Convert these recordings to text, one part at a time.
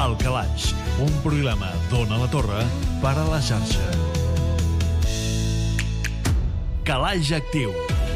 El Calaix, un programa d'Ona la Torre per a la xarxa. Calaix Actiu.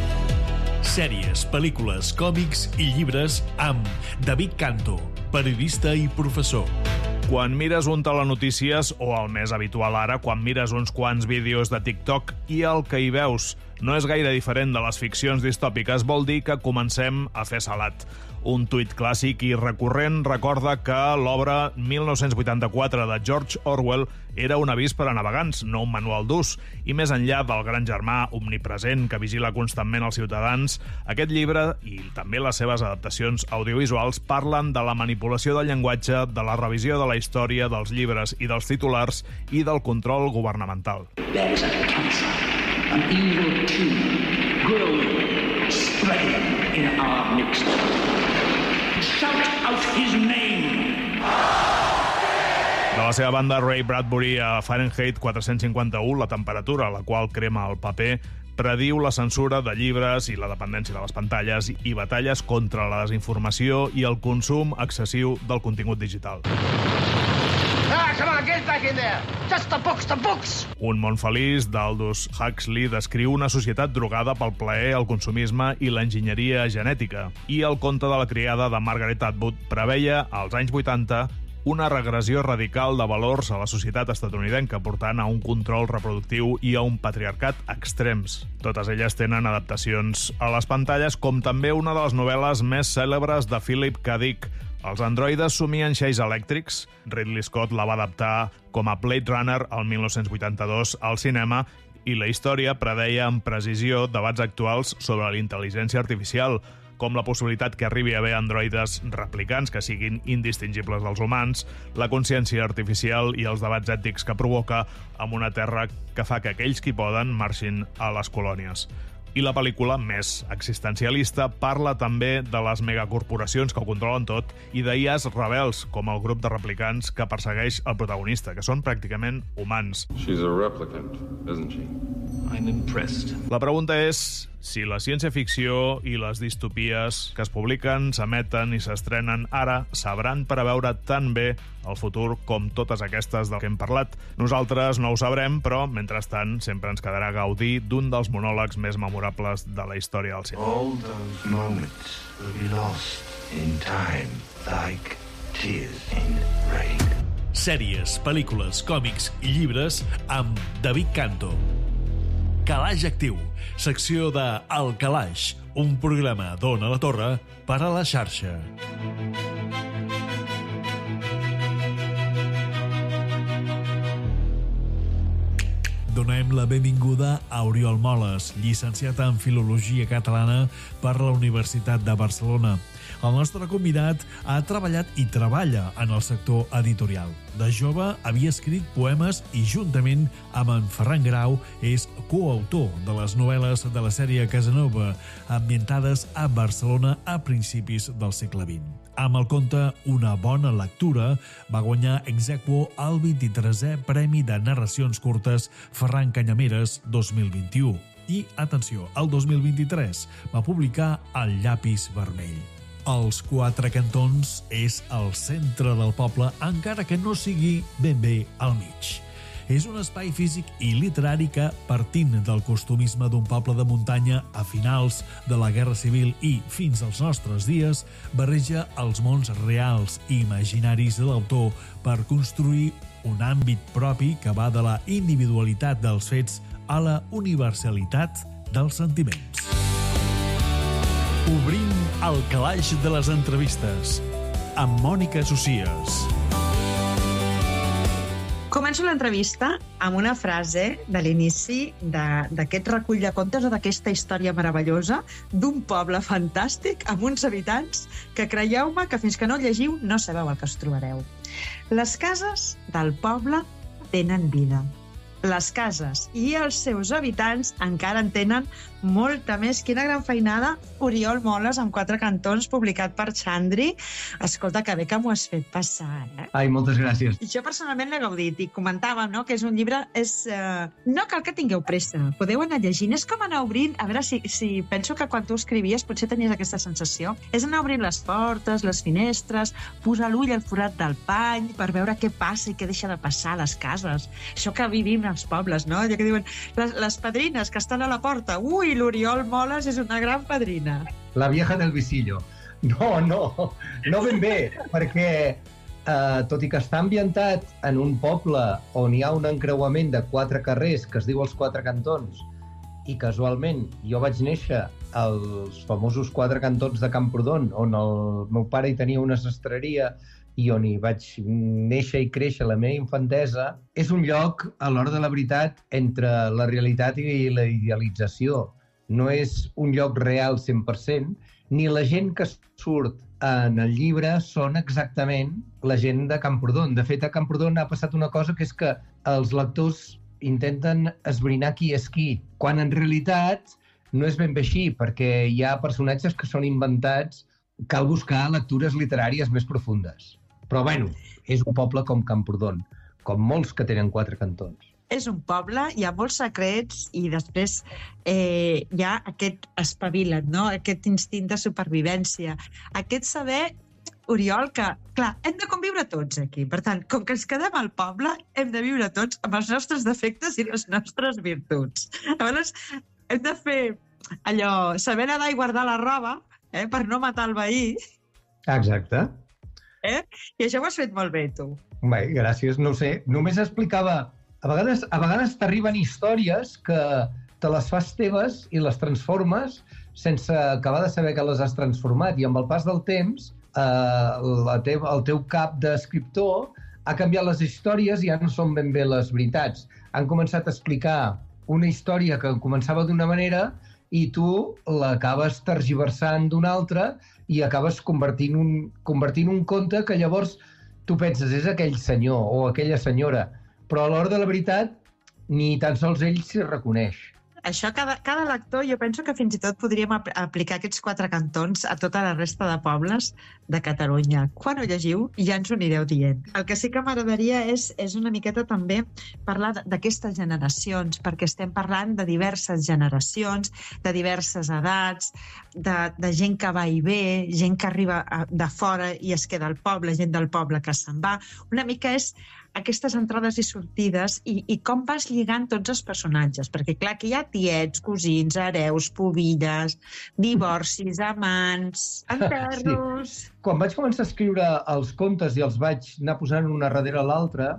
Sèries, pel·lícules, còmics i llibres amb David Canto, periodista i professor. Quan mires un telenotícies, o el més habitual ara, quan mires uns quants vídeos de TikTok i el que hi veus no és gaire diferent de les ficcions distòpiques, vol dir que comencem a fer salat. Un tuit clàssic i recurrent recorda que l'obra 1984 de George Orwell era un avís per a navegants, no un manual d'ús. I més enllà del gran germà omnipresent que vigila constantment els ciutadans, aquest llibre i també les seves adaptacions audiovisuals parlen de la manipulació del llenguatge, de la revisió de la història, dels llibres i dels titulars i del control governamental. There is a cancer, an evil tumor, growing, spreading in our midst. Shout out his name! De la seva banda, Ray Bradbury a Fahrenheit 451, la temperatura a la qual crema el paper, prediu la censura de llibres i la dependència de les pantalles i batalles contra la desinformació i el consum excessiu del contingut digital. Come on, get back in there! Just the books! Un món feliç d'Aldous Huxley descriu una societat drogada pel plaer, el consumisme i l'enginyeria genètica. I el conte de la criada de Margaret Atwood preveia, als anys 80, una regressió radical de valors a la societat estatunidenca, portant a un control reproductiu i a un patriarcat extrems. Totes elles tenen adaptacions a les pantalles, com també una de les novel·les més cèlebres de Philip K. Dick, Els androides somien xais elèctrics. Ridley Scott la va adaptar com a Blade Runner el 1982 al cinema i la història predeia amb precisió debats actuals sobre la intel·ligència artificial, com la possibilitat que arribi a haver androides replicants que siguin indistingibles dels humans, la consciència artificial i els debats ètics que provoca amb una terra que fa que aquells qui poden marxin a les colònies. I la pel·lícula, més existencialista, parla també de les megacorporacions que ho controlen tot i d'IAs rebels, com el grup de replicants que persegueix el protagonista, que són pràcticament humans. She's a replicant, isn't she? I'm impressed. La pregunta és si la ciència-ficció i les distopies que es publiquen, s'emeten i s'estrenen ara sabran preveure tan bé el futur com totes aquestes del que hem parlat. Nosaltres no ho sabrem, però, mentrestant, sempre ens quedarà gaudir d'un dels monòlegs més memorables de la història del cinema. All those moments will be lost in time, like tears in rain. Sèries, pel·lícules, còmics i llibres amb David Canto. Calaix Actiu, secció de El Calaix, un programa d'Ona la Torre per a la xarxa. Donem la benvinguda a Oriol Moles, llicenciat en Filologia Catalana per la Universitat de Barcelona. El nostre convidat ha treballat i treballa en el sector editorial. De jove havia escrit poemes i, juntament amb en Ferran Grau, és coautor de les novel·les de la sèrie Casanova, ambientades a Barcelona a principis del segle XX. Amb el conte Una bona lectura va guanyar ex aequo el 23è Premi de Narracions Curtes Ferran Canyameres 2021. I, atenció, el 2023 va publicar El llapis vermell. Els Quatre Cantons és el centre del poble, encara que no sigui ben bé al mig. És un espai físic i literari que, partint del costumisme d'un poble de muntanya a finals de la Guerra Civil i fins als nostres dies, barreja els mons reals i imaginaris de l'autor per construir un àmbit propi que va de la individualitat dels fets a la universalitat dels sentiments. Obrim el calaix de les entrevistes amb Mònica Socias. Començo l'entrevista amb una frase de l'inici d'aquest recull de contes o d'aquesta història meravellosa d'un poble fantàstic amb uns habitants que, creieu-me, que fins que no llegiu no sabeu el que us trobareu. Les cases del poble tenen vida. les cases i els seus habitants encara en tenen molta més. Quina gran feinada, Oriol Moles, amb 4 cantons, publicat per Xandri. Escolta, que bé que m'ho has fet passar, eh? Ai, moltes gràcies. Jo personalment l'he gaudit i comentàvem, no?, que és un llibre... No cal que tingueu pressa, podeu anar llegint. És com anar obrint... A veure, si penso que quan tu escrivies potser tenies aquesta sensació. És anar obrint les portes, les finestres, posar l'ull al forat del pany per veure què passa i què deixa de passar a les cases. Això que vivim als pobles, no? Ja que diuen, les padrines que estan a la porta. Ui, l'Oriol Moles és una gran padrina. La vieja del visillo. No ben bé, perquè tot i que està ambientat en un poble on hi ha un encreuament de 4 carrers que es diu els 4 cantons, i casualment jo vaig néixer als famosos 4 cantons de Camprodon, on el meu pare hi tenia una sastreria i on hi vaig néixer i créixer la meva infantesa, és un lloc, a l'hora de la veritat, entre la realitat i la idealització. No és un lloc real 100%, ni la gent que surt en el llibre són exactament la gent de Camprodon. De fet, a Camprodon ha passat una cosa, que és que els lectors intenten esbrinar qui és qui, quan en realitat no és ben bé així, perquè hi ha personatges que són inventats, cal buscar lectures literàries més profundes. Però, bueno, és un poble com Camprodon, com molts que tenen 4 cantons. És un poble, hi ha molts secrets i després hi ha aquest espavila't, no? Aquest instint de supervivència, aquest saber, Oriol, que, clar, hem de conviure tots aquí. Per tant, com que ens quedem al poble, hem de viure tots amb els nostres defectes i les nostres virtuts. Llavors, hem de fer allò, saber nedar i guardar la roba, per no matar el veí. Exacte. I això ho has fet molt bé, tu. Bé, gràcies. No ho sé, només explicava... A vegades t'arriben històries que te les fas teves i les transformes sense acabar de saber que les has transformat. I amb el pas del temps, el teu cap d'escriptor ha canviat les històries i ja no són ben bé les veritats. Han començat a explicar una història que començava d'una manera i tu l'acabes tergiversant d'una altra i acabes convertint un conte que llavors tu penses és aquell senyor o aquella senyora, però a l'hora de la veritat ni tan sols ell s'hi reconeix. Això, cada lector, jo penso que fins i tot podríem aplicar aquests 4 cantons a tota la resta de pobles de Catalunya. Quan ho llegiu, ja ens ho anireu dient. El que sí que m'agradaria és una miqueta també parlar d'aquestes generacions, perquè estem parlant de diverses generacions, de diverses edats, de gent que va i ve, gent que arriba de fora i es queda al poble, gent del poble que se'n va. Una mica és aquestes entrades i sortides i com vas lligant tots els personatges, perquè clar que hi ha tiets, cosins, hereus, pubilles, divorcis, amants, enterros... Sí. Quan vaig començar a escriure els contes i els vaig anar posant una darrere l'altra,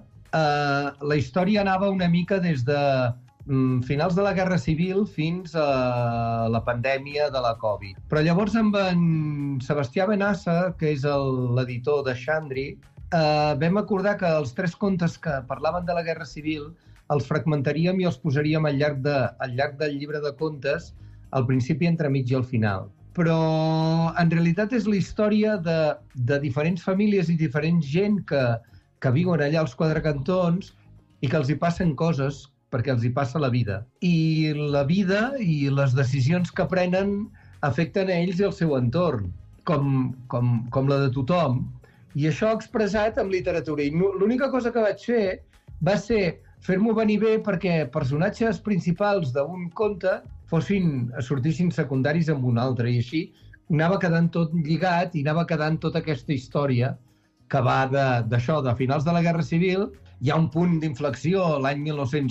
la història anava una mica des de finals de la Guerra Civil fins a la pandèmia de la Covid. Però llavors amb en Sebastià Benassa, que és l'editor de Xandri, vam acordar que els 3 contes que parlaven de la Guerra Civil els fragmentaríem i els posaríem al llarg del llibre de contes, al principi, entremig i al final. Però en realitat és la història de diferents famílies i diferents gent que viuen allà als 4 cantons i que els hi passen coses perquè els hi passa la vida. I la vida i les decisions que prenen afecten a ells i al seu entorn, com la de tothom. I això expressat amb literatura. I l'única cosa que vaig fer va ser fer-m'ho venir bé perquè personatges principals d'un conte sortissin secundaris amb un altre. I així anava quedant tot lligat i anava quedant tota aquesta història que va d'això, de finals de la Guerra Civil. Hi ha un punt d'inflexió l'any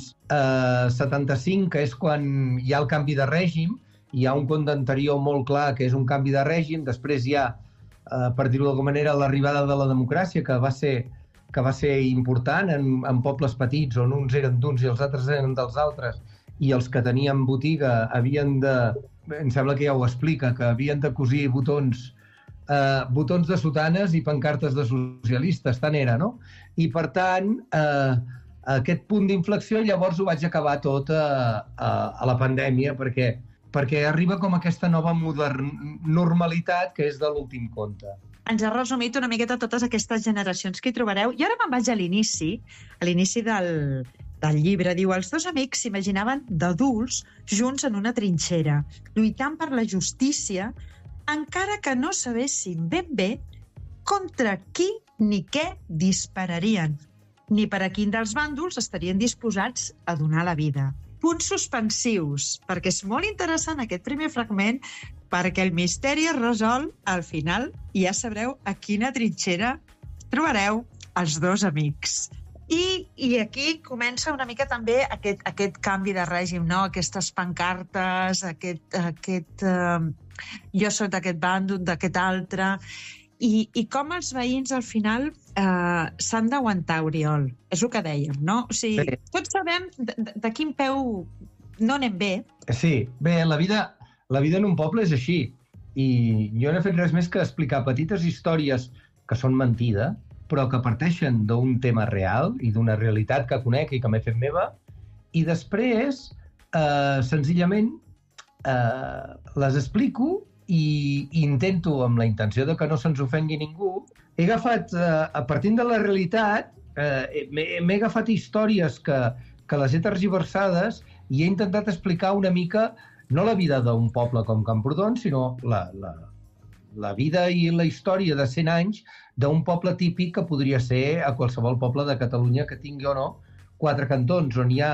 1975, que és quan hi ha el canvi de règim. Hi ha un conte anterior molt clar que és un canvi de règim. Després hi ha, per dir-ho d'alguna manera, l'arribada de la democràcia, que va ser important en pobles petits, on uns eren d'uns i els altres eren dels altres, i els que tenien botiga havien de... Em sembla que ja ho explica, que havien de cosir botons de sotanes i pancartes de socialistes, tant era, no? I, per tant, aquest punt d'inflexió llavors ho vaig acabar tot a la pandèmia, perquè arriba com aquesta nova normalitat que és de l'últim conte. Ens ha resumit una miqueta totes aquestes generacions que hi trobareu. I ara me'n vaig a l'inici del llibre, diu: els dos amics s'imaginaven d'adults junts en una trinxera, lluitant per la justícia, encara que no sabessin ben bé contra qui ni què dispararien, ni per a quin dels bàndols estarien disposats a donar la vida. Punts suspensius, perquè és molt interessant aquest primer fragment, perquè el misteri es resol al final i ja sabreu a quina trinxera trobareu els dos amics. I aquí comença una mica també aquest canvi de règim, no? Aquestes pancartes, jo soc d'aquest bàndol, d'aquest altre, i com els veïns al final s'han d'aguantar, Oriol. És el que dèiem, no? O sigui, tots sabem de quin peu no anem bé. Sí, bé, la vida en un poble és així. I jo no he fet res més que explicar petites històries que són mentida, però que parteixen d'un tema real i d'una realitat que conec i que m'he fet meva, i després, senzillament, les explico i intento, amb la intenció de que no se'ns ofengui ningú, he agafat, a partir de la realitat, m'he agafat històries que les he tergiversades i he intentat explicar una mica, no la vida d'un poble com Camprodon, sinó la vida i la història de 100 anys d'un poble típic que podria ser a qualsevol poble de Catalunya que tingui o no 4 cantons,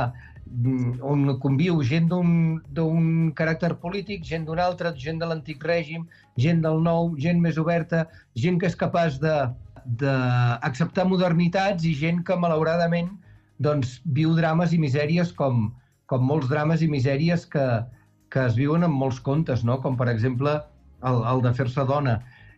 on conviu gent d'un caràcter polític, gent d'un altre, gent de l'antic règim, gent del nou, gent més oberta, gent que és capaç d'acceptar modernitats i gent que, malauradament, doncs, viu drames i misèries com molts drames i misèries que es viuen en molts contes, no? Com, per exemple, el de fer-se dona.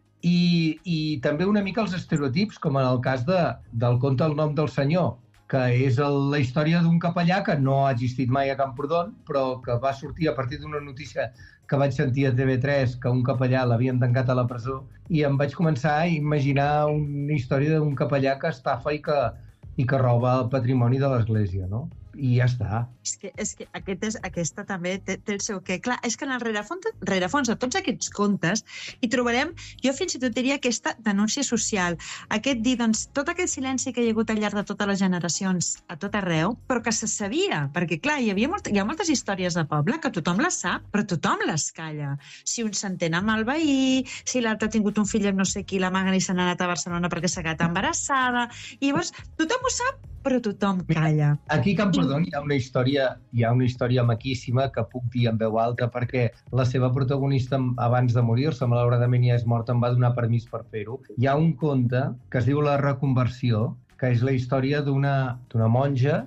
I també una mica els estereotips, com en el cas del conte El nom del senyor, que és la història d'un capellà que no ha existit mai a Camprodon, però que va sortir a partir d'una notícia que vaig sentir a TV3, que un capellà l'havien tancat a la presó, i em vaig començar a imaginar una història d'un capellà que estafa i que roba el patrimoni de l'Església, no? I ja està. És que aquesta també té el seu què. Clar, és que en el rerefons de tots aquests contes hi trobarem, jo fins i tot diria, aquesta denúncia social, aquest dir, doncs, tot aquest silenci que hi ha hagut al llarg de totes les generacions a tot arreu, però que se sabia, perquè clar, hi ha moltes històries de poble que tothom les sap, però tothom les calla. Si un s'entén amb el veí, si l'altre ha tingut un fill amb no sé qui, la magna i se n'ha anat a Barcelona perquè s'ha quedat embarassada, i llavors tothom ho sap, però tothom calla. Aquí a Camprodon hi ha una història maquíssima que puc dir en veu alta perquè la seva protagonista, abans de morir-se, malauradament ja és morta, em va donar permís per fer-ho. Hi ha un conte que es diu La reconversió, que és la història d'una monja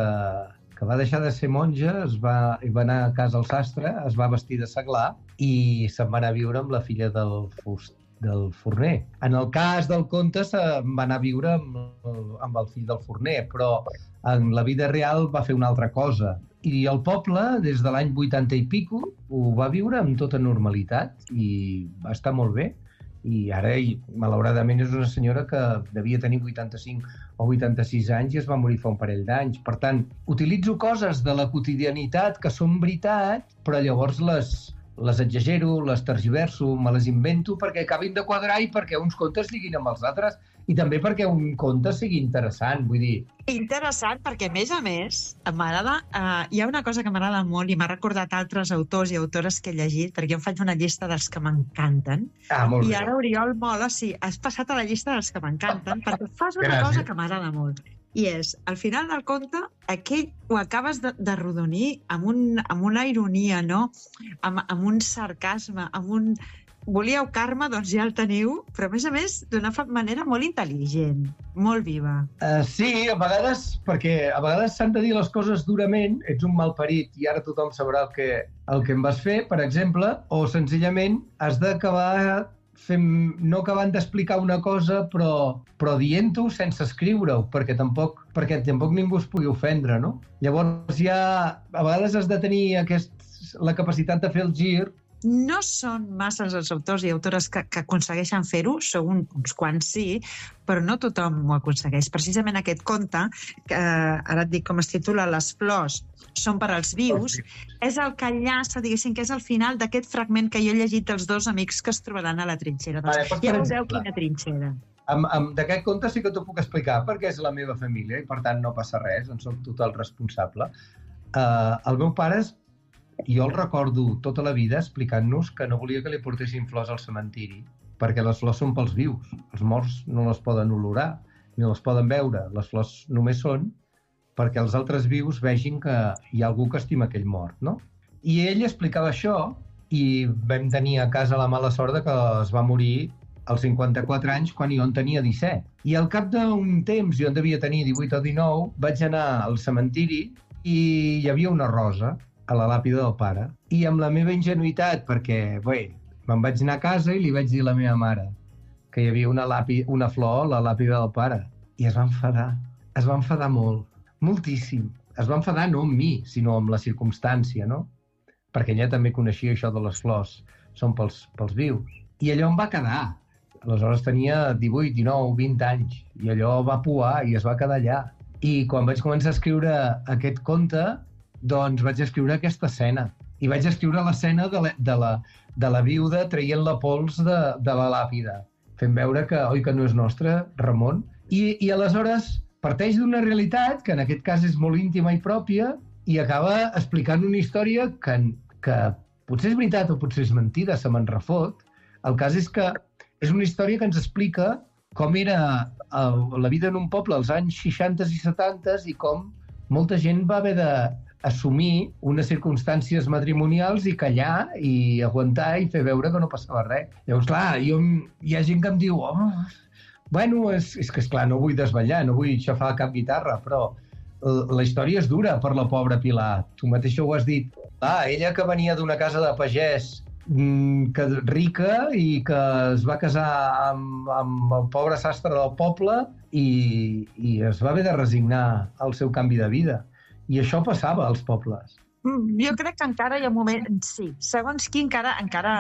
que va deixar de ser monja, va anar a casa al sastre, es va vestir de seglar i se'n va anar a viure amb la filla del forner. En el cas del conte va anar a viure amb el fill del forner, però en la vida real va fer una altra cosa. I el poble, des de l'any 80 i pico, ho va viure amb tota normalitat i va estar molt bé. I ara, malauradament, és una senyora que devia tenir 85 o 86 anys i es va morir fa un parell d'anys. Per tant, utilitzo coses de la quotidianitat que són veritat, però llavors les exagero, les tergiverso, me les invento perquè acabin de quadrar i perquè uns contes liguin amb els altres i també perquè un conte sigui interessant, vull dir. Interessant perquè, a més, m'agrada, hi ha una cosa que m'agrada molt i m'ha recordat altres autors i autores que he llegit, perquè jo em faig una llista dels que m'encanten. Molt I bé. ara, Oriol Mola, sí, has passat a la llista dels que m'encanten perquè fas una cosa que m'agrada molt. I és, al final del conte, aquell ho acabes d'arrodonir amb una ironia, no? Amb un sarcasme, amb un... Volíeu Carme, doncs ja el teniu, però a més, d'una manera molt intel·ligent, molt viva. Sí, a vegades, perquè a vegades s'han de dir les coses durament, ets un malparit i ara tothom sabrà el que em vas fer, per exemple, o senzillament has d'acabar no acabant d'explicar una cosa, però dient-ho sense escriure-ho, perquè tampoc ningú es pugui ofendre, no? Llavors a vegades has de tenir la capacitat de fer el gir. No són massa els autors i autores que aconsegueixen fer-ho, són uns quants sí, però no tothom ho aconsegueix. Precisament aquest conte, que ara et dic com es titula, Les flors són per als vius, és el que enllaça, diguéssim, que és el final d'aquest fragment que jo he llegit dels dos amics que es trobaran a la trinxera. Doncs ja veureu quina trinxera. D'aquest conte sí que t'ho puc explicar, perquè és la meva família i, per tant, no passa res, en soc total responsable. El meu pare, jo el recordo tota la vida explicant-nos que no volia que li portessin flors al cementiri, perquè les flors són pels vius. Els morts no les poden olorar, ni les poden veure. Les flors només són perquè els altres vius vegin que hi ha algú que estima aquell mort, no? I ell explicava això i vam tenir a casa la mala sort que es va morir als 54 anys quan jo en tenia 17. I al cap d'un temps, jo en devia tenir 18 o 19, vaig anar al cementiri i hi havia una rosa a la làpida del pare. I amb la meva ingenuïtat, perquè, me'n vaig anar a casa i li vaig dir a la meva mare que hi havia una flor a la làpida del pare. I es va enfadar. Es va enfadar molt, moltíssim. Es va enfadar no amb mi, sinó amb la circumstància, no? Perquè ella també coneixia això de les flors, són pels vius. I allò em va quedar. Aleshores tenia 18, 19, 20 anys, i allò va puar i es va quedar allà. I quan vaig començar a escriure aquest conte, doncs vaig escriure aquesta escena. I vaig escriure l'escena de la viuda traient la pols de la làpida, fent veure que, oi que no és nostra, Ramon? I aleshores parteix d'una realitat que en aquest cas és molt íntima i pròpia i acaba explicant una història que potser és veritat o potser és mentida, se me'n refot. El cas és que és una història que ens explica com era la vida en un poble als anys 60 i 70 i com molta gent va haver d'assumir unes circumstàncies matrimonials i callar i aguantar i fer veure que no passava res. Llavors, clar, hi ha gent que em diu és que, esclar, no vull desvetllar, no vull xafar cap guitarra, però la història és dura per la pobra Pilar. Tu mateixa ho has dit. Ella que venia d'una casa de pagès rica i que es va casar amb el pobre sastre del poble i es va haver de resignar al seu canvi de vida. I això passava als pobles. Jo crec que encara hi ha un moment... Sí, segons qui encara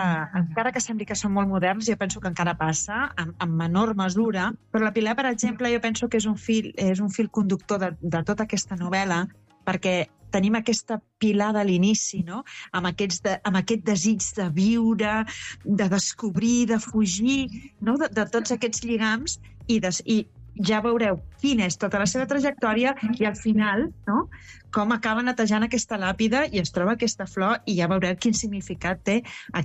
que sembli que són molt moderns, jo penso que encara passa, en menor mesura, però la Pilar, per exemple, jo penso que és un fil conductor de tota aquesta novel·la, perquè tenim aquesta Pilar de l'inici, no? Amb aquest desig de viure, de descobrir, de fugir, no? De tots aquests lligams, i ja veureu quina és tota la seva trajectòria i al final, no? Com acaba netejant aquesta làpida i es troba aquesta flor i ja veureu quin significat té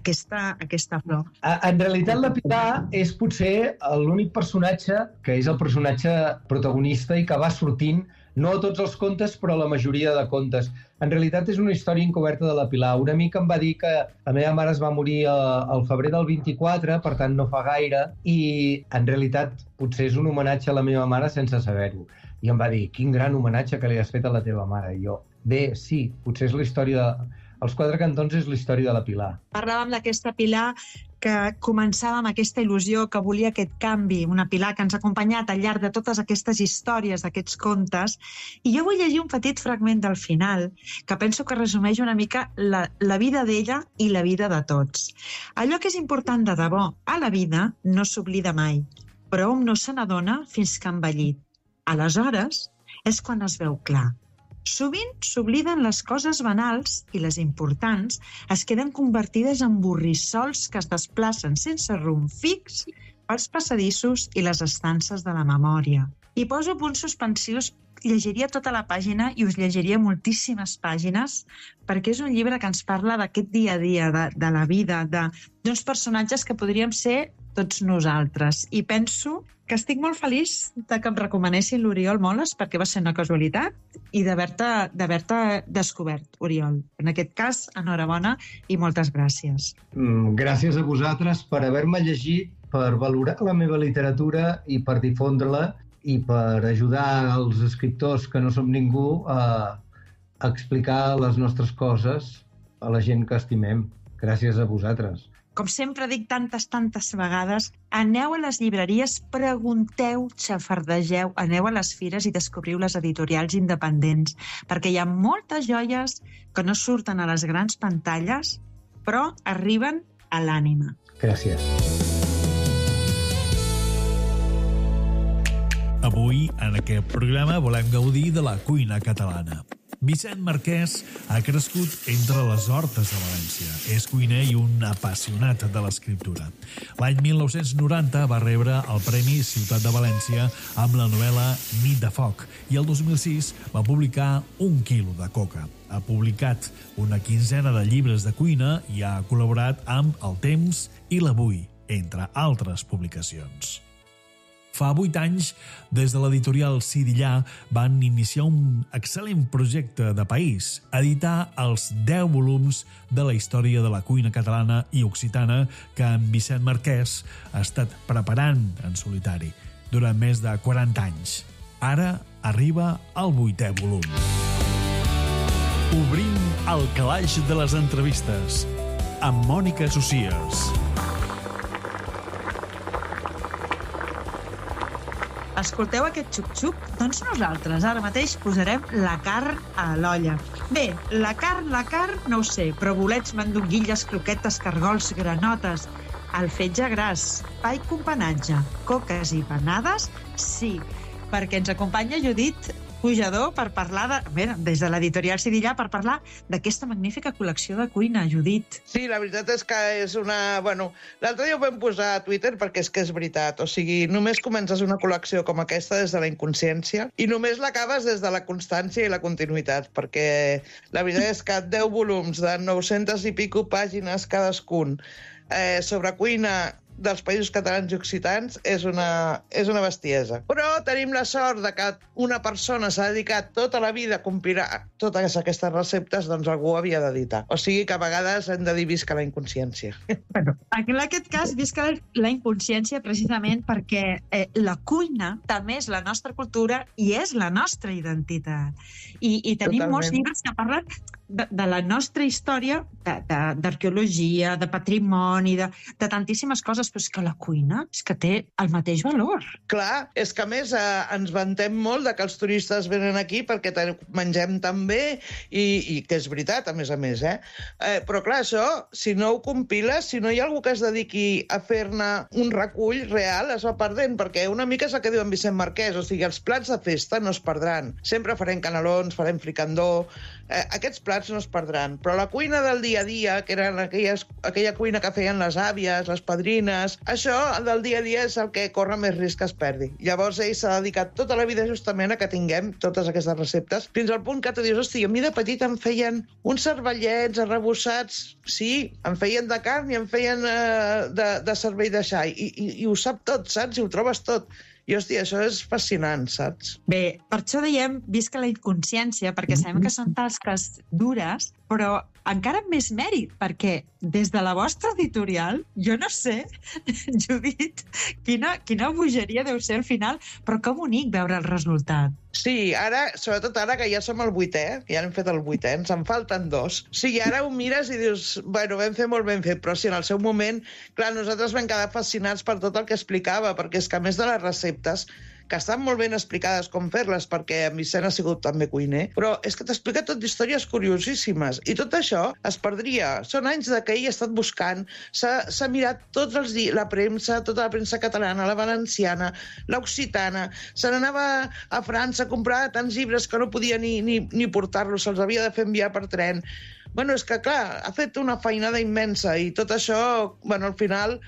aquesta flor. En realitat la Pilar és potser l'únic personatge que és el personatge protagonista i que va sortint no a tots els contes, però a la majoria de contes. En realitat és una història encoberta de la Pilar. Una amica em va dir que la meva mare es va morir al febrer del 24, per tant no fa gaire, i en realitat potser és un homenatge a la meva mare sense saber-ho. I em va dir, quin gran homenatge que li has fet a la teva mare. I jo, bé, sí, potser és la història Els Quatre Cantons és la història de la Pilar. Parlàvem d'aquesta Pilar que començava amb aquesta il·lusió, que volia aquest canvi, una Pilar que ens ha acompanyat al llarg de totes aquestes històries, d'aquests contes, i jo vull llegir un petit fragment del final, que penso que resumeix una mica la vida d'ella i la vida de tots. Allò que és important de debò a la vida no s'oblida mai, però hom no se n'adona fins que ha envellit. Aleshores és quan es veu clar. Sovint s'obliden les coses banals i les importants es queden convertides en borrissols que es desplacen sense rumb fix pels passadissos i les estances de la memòria. I poso punts suspensius, llegiria tota la pàgina i us llegiria moltíssimes pàgines perquè és un llibre que ens parla d'aquest dia a dia, de la vida, d'uns personatges que podríem ser tots nosaltres. I penso que estic molt feliç que em recomanessin l'Oriol Moles perquè va ser una casualitat i d'haver-te descobert, Oriol. En aquest cas, enhorabona i moltes gràcies. Gràcies a vosaltres per haver-me llegit, per valorar la meva literatura i per difondre-la i per ajudar els escriptors que no som ningú a explicar les nostres coses a la gent que estimem. Gràcies a vosaltres. Com sempre dic tantes vegades, aneu a les llibreries, pregunteu, xafardegeu, aneu a les fires i descobriu les editorials independents, perquè hi ha moltes joies que no surten a les grans pantalles, però arriben a l'ànima. Gràcies. Avui, en aquest programa, volem gaudir de la cuina catalana. Vicent Marquès ha crescut entre les hortes de València. És cuiner i un apassionat de l'escriptura. L'any 1990 va rebre el Premi Ciutat de València amb la novel·la Nit de foc i el 2006 va publicar 1 quilo de coca. Ha publicat una quinzena de llibres de cuina i ha col·laborat amb El Temps i l'Avui, entre altres publicacions. Fa 8 anys, des de l'editorial Sidillà, van iniciar un excel·lent projecte de país, editar els 10 volums de la història de la cuina catalana i occitana que en Vicent Marquès ha estat preparant en solitari durant més de 40 anys. Ara arriba el 8è volum. Obrim el calaix de les entrevistes amb Mònica Socias. Escolteu aquest xup-xup? Doncs nosaltres ara mateix posarem la carn a l'olla. Bé, la carn, no ho sé, però bolets, mandonguilles, croquetes, cargols, granotes, el fetge gras, pa i companatge, coques i panades, sí, perquè ens acompanya Judit Pujador per parlar des de l'editorial Sidillà, per parlar d'aquesta magnífica col·lecció de cuina, Judit. Sí, la veritat és que és una... Bueno, l'altre dia ho vam posar a Twitter perquè és que és veritat. O sigui, només comences una col·lecció com aquesta des de la inconsciència i només l'acabes des de la constància i la continuïtat, perquè la veritat és que 10 volums de 900 i pico pàgines cadascun sobre cuina dels països catalans i occitans és una bestiesa. Però tenim la sort de que una persona s'ha dedicat tota la vida a compilar totes aquestes receptes, doncs algú havia d'editar. O sigui que a vegades hem de dir visca la inconsciència. Bueno, en aquest cas, visca la inconsciència precisament perquè la cuina també és la nostra cultura i és la nostra identitat. I tenim molts llibres que parlen de la nostra història, d'arqueologia, de patrimoni, de tantíssimes coses, però és que la cuina és que té el mateix valor. Clar, és que a més ens vantem molt de que els turistes venen aquí perquè mengem tan bé i que és veritat, a més, Però clar, això, si no ho compiles, si no hi ha algú que es dediqui a fer-ne un recull real, es va perdent, perquè una mica és el que diu en Vicent Marquès, o sigui, els plats de festa no es perdran. Sempre farem canelons, farem fricandó, aquests plats no es perdran, però la cuina del dia a dia, que era aquella cuina que feien les àvies, les padrines, això del dia a dia és el que corre més risc que es perdi. Llavors ell s'ha dedicat tota la vida justament a que tinguem totes aquestes receptes, fins al punt que tu dius, hosti, a mi de petit em feien uns cervellets arrebossats, sí, em feien de carn i em feien de cervell de xai, i ho sap tot, saps? I ho trobes tot. I, hòstia, això és fascinant, saps? Bé, per això diem visca la inconsciència, perquè sabem que són tasques dures, però encara amb més mèrit, perquè des de la vostra editorial, jo no sé, Judit, quina bogeria deu ser al final, però que bonic veure el resultat. Sí, sobretot ara que ja som el 8è, que ja hem fet el 8è, ens en falten 2. Sí, ara ho mires i dius, bueno, vam fer molt ben fet, però sí, en el seu moment, clar, nosaltres vam quedar fascinats per tot el que explicava, perquè és que a més de les receptes, que estan molt ben explicades com fer-les, perquè en Vicent ha sigut també cuiner, però és que t'explica tot d'històries curiosíssimes, i tot això es perdria. Són anys de que ell ha estat buscant, s'ha mirat la premsa, tota la premsa catalana, la valenciana, l'occitana, se n'anava a França a comprar tants llibres que no podia ni portar-los, se'ls havia de fer enviar per tren. Bueno, és que, clar, ha fet una feinada immensa i tot això, bueno, al final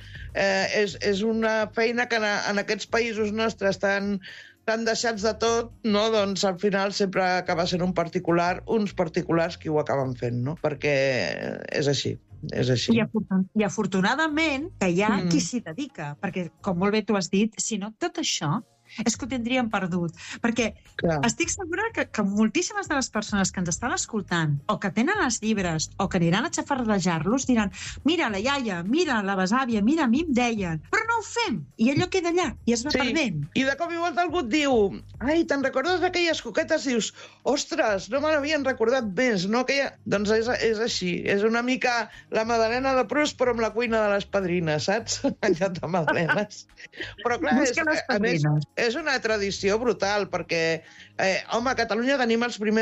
és una feina que en aquests països nostres tan deixats de tot, no? Doncs al final sempre acaba sent uns particulars qui ho acaben fent, no? Perquè és així. És així. I afortunadament que hi ha qui s'hi dedica, perquè, com molt bé tu has dit, si no tot això és que ho tindríem perdut. Perquè estic segura que moltíssimes de les persones que ens estan escoltant o que tenen els llibres o que aniran a xafardejar-los diran, mira la iaia, mira la besàvia, mira, a mi em deien, però no ho fem. I allò queda allà i es va perdent. I de cop i volta algú et diu, ai, te'n recordes d'aquelles coquetes? I dius, ostres, no me n'havien recordat més, no? Doncs és així. És una mica la Madalena de Proust, però amb la cuina de les padrines, saps? Allò de madalenes. Però clar, a més, és una tradició brutal, perquè, home, a Catalunya tenim els primers